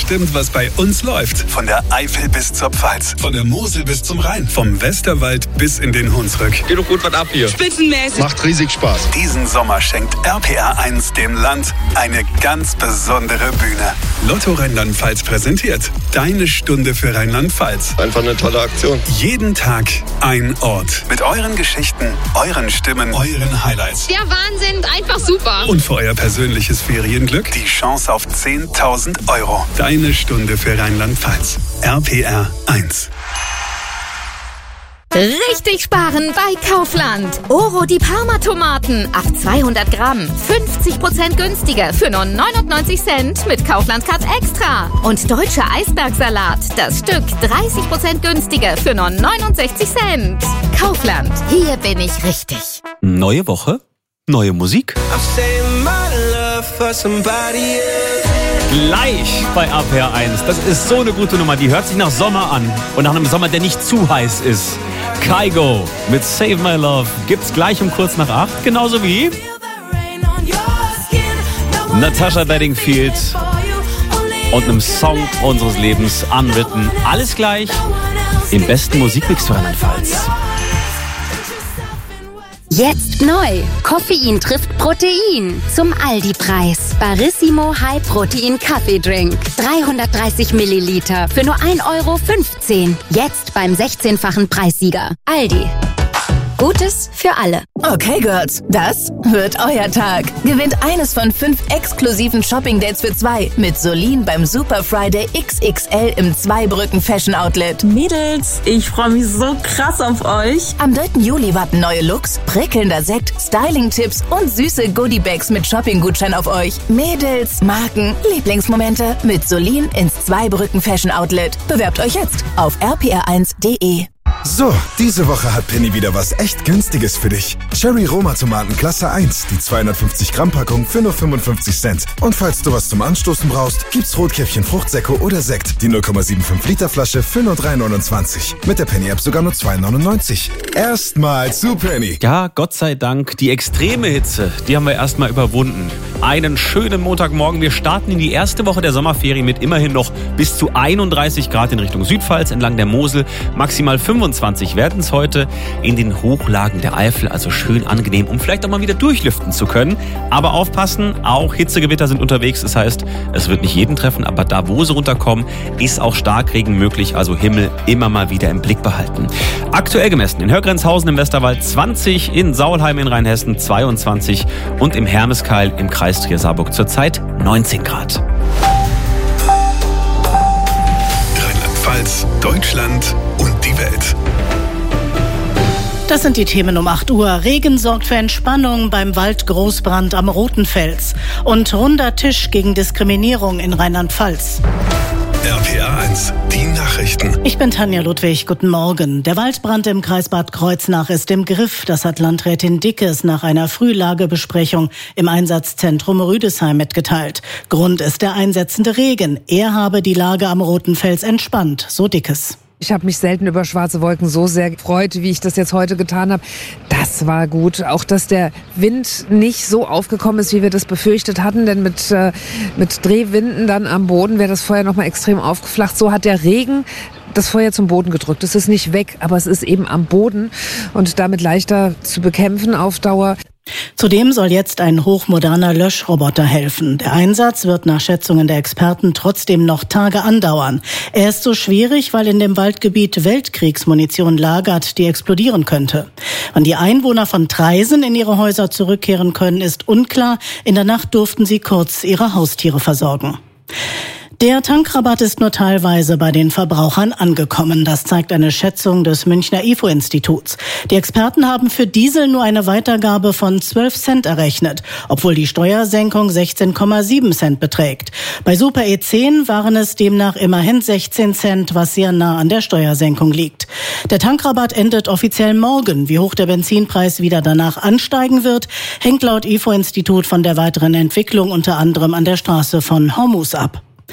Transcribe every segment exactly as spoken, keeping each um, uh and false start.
bestimmt, was bei uns läuft. Von der Eifel bis zur Pfalz, von der Mosel bis zum Rhein, vom Westerwald bis in den Hunsrück. Geht doch gut was ab hier. Spitzenmäßig. Macht riesig Spaß. Diesen Sommer schenkt R P R eins dem Land eine ganz besondere Bühne. Lotto Rheinland-Pfalz präsentiert Deine Stunde für Rheinland-Pfalz. Einfach eine tolle Aktion. Jeden Tag ein Ort. Mit euren Geschichten, euren Stimmen, euren Highlights. Der Wahnsinn, einfach super. Und für euer persönliches Ferienglück die Chance auf zehntausend Euro. Deine Stunde für Rheinland-Pfalz. R P R eins. Richtig sparen bei Kaufland. Oro die Parma-Tomaten auf zweihundert Gramm. fünfzig Prozent günstiger für nur neunundneunzig Cent mit Kaufland Card Extra. Und deutscher Eisbergsalat. Das Stück dreißig Prozent günstiger für nur neunundsechzig Cent. Kaufland. Hier bin ich richtig. Neue Woche, neue Musik. Gleich bei R P R eins. Das ist so eine gute Nummer. Die hört sich nach Sommer an. Und nach einem Sommer, der nicht zu heiß ist. Kygo mit Save My Love gibt's gleich um kurz nach acht. Genauso wie Natasha Bedingfield und einem Song unseres Lebens, Unwritten. Alles gleich im besten Musikmix für Rheinland-Pfalz. Jetzt neu. Koffein trifft Protein. Zum Aldi-Preis. Barissimo High Protein Kaffeedrink. dreihundertdreißig Milliliter für nur ein Euro fünfzehn. Jetzt beim sechzehnfachen Preissieger. Aldi. Gutes für alle. Okay, Girls, das wird euer Tag. Gewinnt eines von fünf exklusiven Shopping-Dates für zwei mit Solin beim Super Friday X X L im Zweibrücken Fashion Outlet. Mädels, ich freue mich so krass auf euch. Am dritten Juli warten neue Looks, prickelnder Sekt, Styling-Tipps und süße Goodie-Bags mit Shopping-Gutschein auf euch. Mädels, Marken, Lieblingsmomente mit Solin ins Zweibrücken Fashion Outlet. Bewerbt euch jetzt auf r p r eins punkt d e. So, diese Woche hat Penny wieder was echt Günstiges für dich. Cherry Roma Tomaten Klasse eins, die zweihundertfünfzig Gramm Packung für nur fünfundfünfzig Cent. Und falls du was zum Anstoßen brauchst, gibt's Rotkäppchen Fruchtsäcke oder Sekt, die null Komma fünfundsiebzig Liter Flasche für nur drei neunundzwanzig. Mit der Penny App sogar nur zwei neunundneunzig. Erstmal zu Penny. Ja, Gott sei Dank, die extreme Hitze, die haben wir erstmal überwunden. Einen schönen Montagmorgen. Wir starten in die erste Woche der Sommerferien mit immerhin noch bis zu einunddreißig Grad in Richtung Südpfalz entlang der Mosel. Maximal fünfundzwanzig werden es heute in den Hochlagen der Eifel. Also schön angenehm, um vielleicht auch mal wieder durchlüften zu können. Aber aufpassen, auch Hitzegewitter sind unterwegs. Das heißt, es wird nicht jeden treffen, aber da, wo sie runterkommen, ist auch Starkregen möglich. Also Himmel immer mal wieder im Blick behalten. Aktuell gemessen in Hörgrenzhausen im Westerwald zwanzig, in Saulheim in Rheinhessen zweiundzwanzig und im Hermeskeil im Kreis Trier-Saarburg zurzeit neunzehn Grad. Rheinland-Pfalz, Deutschland und die Welt. Das sind die Themen um acht Uhr. Regen sorgt für Entspannung beim Waldgroßbrand am Rotenfels. Und runder Tisch gegen Diskriminierung in Rheinland-Pfalz. R P R eins, die Nachrichten. Ich bin Tanja Ludwig, guten Morgen. Der Waldbrand im Kreis Bad Kreuznach ist im Griff. Das hat Landrätin Dickes nach einer Frühlagebesprechung im Einsatzzentrum Rüdesheim mitgeteilt. Grund ist der einsetzende Regen. Er habe die Lage am Rotenfels entspannt, so Dickes. Ich habe mich selten über schwarze Wolken so sehr gefreut, wie ich das jetzt heute getan habe. Das war gut. Auch, dass der Wind nicht so aufgekommen ist, wie wir das befürchtet hatten. Denn mit, äh, mit Drehwinden dann am Boden wäre das Feuer nochmal extrem aufgeflacht. So hat der Regen das Feuer zum Boden gedrückt. Es ist nicht weg, aber es ist eben am Boden und damit leichter zu bekämpfen auf Dauer. Zudem soll jetzt ein hochmoderner Löschroboter helfen. Der Einsatz wird nach Schätzungen der Experten trotzdem noch Tage andauern. Er ist so schwierig, weil in dem Waldgebiet Weltkriegsmunition lagert, die explodieren könnte. Wann die Einwohner von Traisen in ihre Häuser zurückkehren können, ist unklar. In der Nacht durften sie kurz ihre Haustiere versorgen. Der Tankrabatt ist nur teilweise bei den Verbrauchern angekommen. Das zeigt eine Schätzung des Münchner I F O-Instituts. Die Experten haben für Diesel nur eine Weitergabe von zwölf Cent errechnet, obwohl die Steuersenkung sechzehn Komma sieben Cent beträgt. Bei Super E zehn waren es demnach immerhin sechzehn Cent, was sehr nah an der Steuersenkung liegt. Der Tankrabatt endet offiziell morgen. Wie hoch der Benzinpreis wieder danach ansteigen wird, hängt laut I F O-Institut von der weiteren Entwicklung unter anderem an der Straße von Hormuz ab.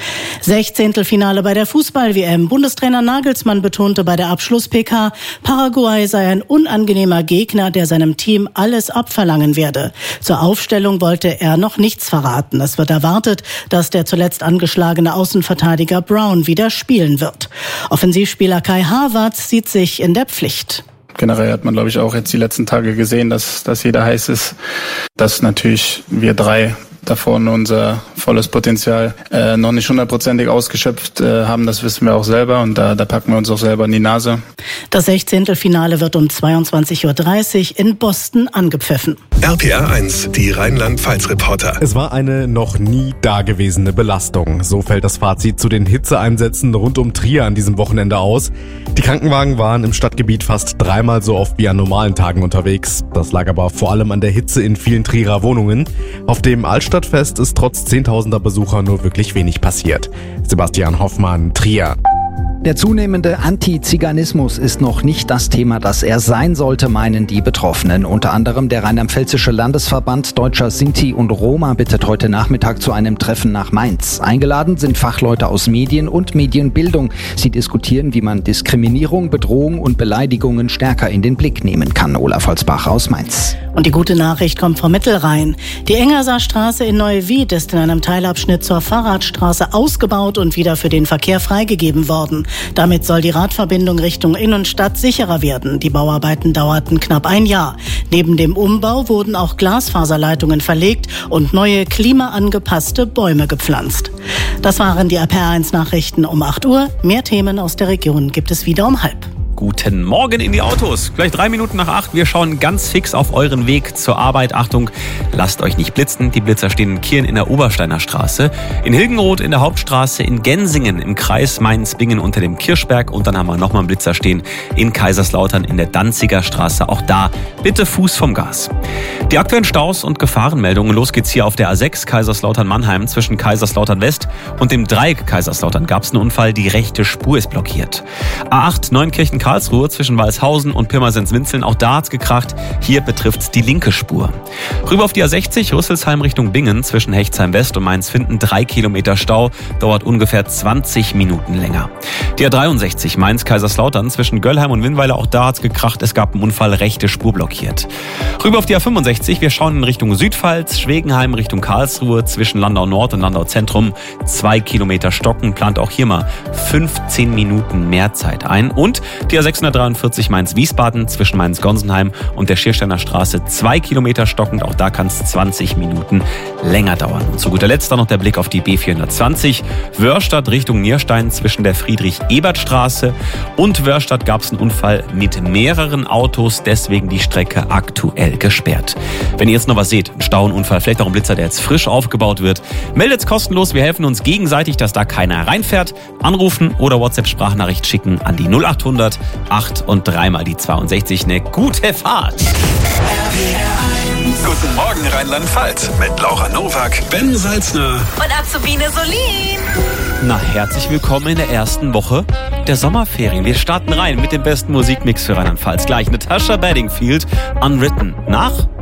Sechzehntelfinale bei der Fußball-W M. Bundestrainer Nagelsmann betonte bei der Abschluss-P K, Paraguay sei ein unangenehmer Gegner, der seinem Team alles abverlangen werde. Zur Aufstellung wollte er noch nichts verraten. Es wird erwartet, dass der zuletzt angeschlagene Außenverteidiger Brown wieder spielen wird. Offensivspieler Kai Havertz sieht sich in der Pflicht. Generell hat man, glaube ich, auch jetzt die letzten Tage gesehen, dass, dass jeder heiß ist, dass natürlich wir drei da vorne unser volles Potenzial äh, noch nicht hundertprozentig ausgeschöpft äh, haben. Das wissen wir auch selber und da, da packen wir uns auch selber in die Nase. Das Sechzehntelfinale wird um zweiundzwanzig Uhr dreißig in Boston angepfiffen. R P R eins, die Rheinland-Pfalz-Reporter. Es war eine noch nie dagewesene Belastung. So fällt das Fazit zu den Hitzeeinsätzen rund um Trier an diesem Wochenende aus. Die Krankenwagen waren im Stadtgebiet fast dreimal so oft wie an normalen Tagen unterwegs. Das lag aber vor allem an der Hitze in vielen Trierer Wohnungen. Auf dem Altstadtfest ist trotz zehntausender Besucher nur wirklich wenig passiert. Sebastian Hoffmann, Trier. Der zunehmende Antiziganismus ist noch nicht das Thema, das er sein sollte, meinen die Betroffenen. Unter anderem der Rheinland-Pfälzische Landesverband Deutscher Sinti und Roma bittet heute Nachmittag zu einem Treffen nach Mainz. Eingeladen sind Fachleute aus Medien und Medienbildung. Sie diskutieren, wie man Diskriminierung, Bedrohung und Beleidigungen stärker in den Blick nehmen kann. Olaf Holzbach aus Mainz. Und die gute Nachricht kommt vom Mittelrhein. Die Engerser Straße in Neuwied ist in einem Teilabschnitt zur Fahrradstraße ausgebaut und wieder für den Verkehr freigegeben worden. Damit soll die Radverbindung Richtung Innenstadt sicherer werden. Die Bauarbeiten dauerten knapp ein Jahr. Neben dem Umbau wurden auch Glasfaserleitungen verlegt und neue klimaangepasste Bäume gepflanzt. Das waren die R P R eins Nachrichten um acht Uhr. Mehr Themen aus der Region gibt es wieder um halb. Guten Morgen in die Autos. Gleich drei Minuten nach acht. Wir schauen ganz fix auf euren Weg zur Arbeit. Achtung, lasst euch nicht blitzen. Die Blitzer stehen in Kirn in der Obersteiner Straße, in Hilgenroth in der Hauptstraße, in Gensingen im Kreis Mainz-Bingen unter dem Kirschberg. Und dann haben wir nochmal einen Blitzer stehen in Kaiserslautern in der Danziger Straße. Auch da bitte Fuß vom Gas. Die aktuellen Staus und Gefahrenmeldungen. Los geht's hier auf der A sechs Kaiserslautern-Mannheim zwischen Kaiserslautern-West und dem Dreieck Kaiserslautern. Gab es einen Unfall, die rechte Spur ist blockiert. A acht Neunkirchen Karlsruhe zwischen Walshausen und Pirmasens-Winzeln. Auch da hat's gekracht. Hier betrifft's die linke Spur. Rüber auf die A sechzig Rüsselsheim Richtung Bingen zwischen Hechtsheim West und Mainz-Finden. Drei Kilometer Stau. Dauert ungefähr zwanzig Minuten länger. Die A dreiundsechzig Mainz-Kaiserslautern zwischen Göllheim und Winnweiler. Auch da hat's gekracht. Es gab einen Unfall. Rechte Spur blockiert. Rüber auf die A fünfundsechzig. Wir schauen in Richtung Südpfalz. Schwegenheim Richtung Karlsruhe zwischen Landau Nord und Landau Zentrum. Zwei Kilometer stocken. Plant auch hier mal fünfzehn Minuten mehr Zeit ein. Und die A sechshundertdreiundvierzig Mainz-Wiesbaden zwischen Mainz-Gonsenheim und der Schiersteiner Straße zwei Kilometer stockend. Auch da kann es zwanzig Minuten länger dauern. Und zu guter Letzt dann noch der Blick auf die B vierhundertzwanzig. Wörstadt Richtung Nierstein zwischen der Friedrich-Ebert-Straße und Wörstadt gab es einen Unfall mit mehreren Autos. Deswegen die Strecke aktuell gesperrt. Wenn ihr jetzt noch was seht, ein Stau, ein Unfall, vielleicht auch ein Blitzer, der jetzt frisch aufgebaut wird, meldet's kostenlos. Wir helfen uns gegenseitig, dass da keiner reinfährt. Anrufen oder WhatsApp-Sprachnachricht schicken an die null achthundert acht und dreimal die zweiundsechzig. Eine gute Fahrt. Guten Morgen Rheinland-Pfalz mit Laura Nowak, Ben Salzner und Azubine Solin. Na, herzlich willkommen in der ersten Woche der Sommerferien. Wir starten rein mit dem besten Musikmix für Rheinland-Pfalz. Gleich Natasha Bedingfield, Unwritten. Nach